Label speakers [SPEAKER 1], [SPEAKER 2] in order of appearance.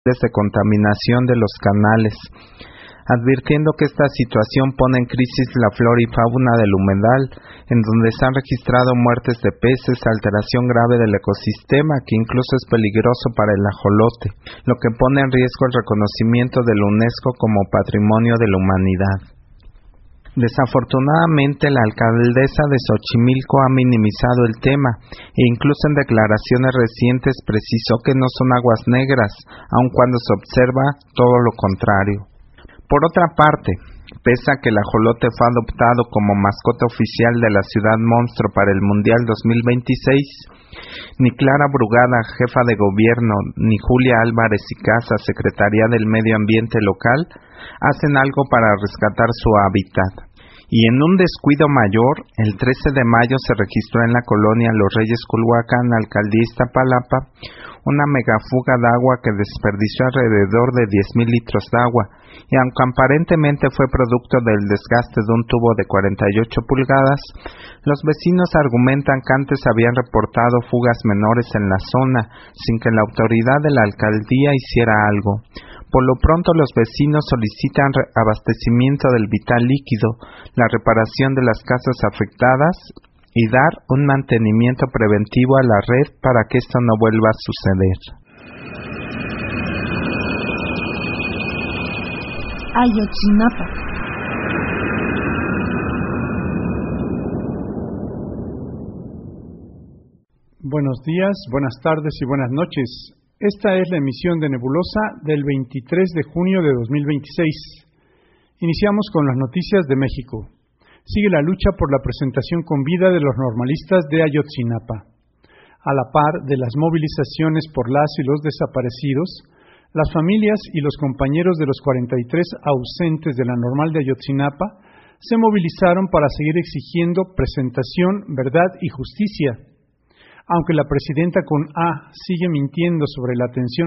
[SPEAKER 1] de contaminación de los canales, advirtiendo que esta situación pone en crisis la flora y fauna del humedal, en donde se han registrado muertes de peces, alteración grave del ecosistema, que incluso es peligroso para el ajolote, lo que pone en riesgo el reconocimiento de la UNESCO como Patrimonio de la Humanidad. Desafortunadamente, la alcaldesa de Xochimilco ha minimizado el tema e incluso en declaraciones recientes precisó que no son aguas negras, aun cuando se observa todo lo contrario. Por otra parte, pese a que el ajolote fue adoptado como mascota oficial de la ciudad monstruo para el Mundial 2026, ni Clara Brugada, jefa de gobierno, ni Julia Álvarez y Casa, secretaria del Medio Ambiente local, hacen algo para rescatar su hábitat. Y en un descuido mayor, el 13 de mayo se registró en la colonia Los Reyes Culhuacán, alcaldía Iztapalapa, una megafuga de agua que desperdició alrededor de 10,000 litros de agua, y aunque aparentemente fue producto del desgaste de un tubo de 48 pulgadas, los vecinos argumentan que antes habían reportado fugas menores en la zona, sin que la autoridad de la alcaldía hiciera algo. Por lo pronto, los vecinos solicitan abastecimiento del vital líquido, la reparación de las casas afectadas y dar un mantenimiento preventivo a la red para que esto no vuelva a suceder.
[SPEAKER 2] Ayotzinapa.
[SPEAKER 3] Buenos días, buenas tardes y buenas noches. Esta es la emisión de Nebulosa del 23 de junio de 2026. Iniciamos con las noticias de México. Sigue la lucha por la presentación con vida de los normalistas de Ayotzinapa. A la par de las movilizaciones por las y los desaparecidos, las familias y los compañeros de los 43 ausentes de la normal de Ayotzinapa se movilizaron para seguir exigiendo presentación, verdad y justicia. Aunque la presidenta con A sigue mintiendo sobre la atención